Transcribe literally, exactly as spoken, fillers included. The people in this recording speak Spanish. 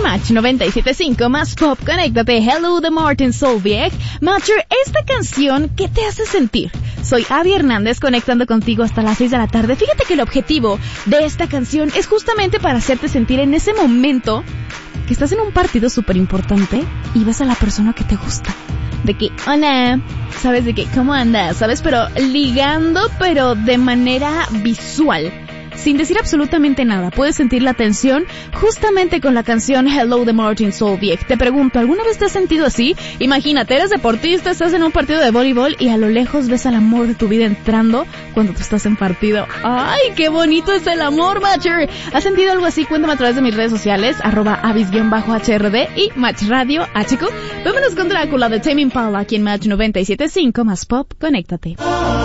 Match noventa y siete punto cinco más pop, conéctate. Hello de Martin Solveig. Matcher, esta canción, ¿qué te hace sentir? Soy Abby Hernández, conectando contigo hasta las seis de la tarde. Fíjate que el objetivo de esta canción es justamente para hacerte sentir en ese momento que estás en un partido súper importante y ves a la persona que te gusta. De que, hola, ¿sabes? De que, ¿cómo andas? ¿Sabes? Pero ligando, pero de manera visual, sin decir absolutamente nada. Puedes sentir la tensión justamente con la canción Hello de Martin Solveig. Te pregunto, ¿alguna vez te has sentido así? Imagínate, eres deportista, estás en un partido de voleibol y a lo lejos ves al amor de tu vida entrando cuando tú estás en partido. ¡Ay, qué bonito es el amor, Matcher! ¿Has sentido algo así? Cuéntame a través de mis redes sociales, arroba avis-H R D y Match Radio H Q. Vámonos con Drácula de Tame Impala aquí en Match noventa y siete punto cinco más pop, conéctate.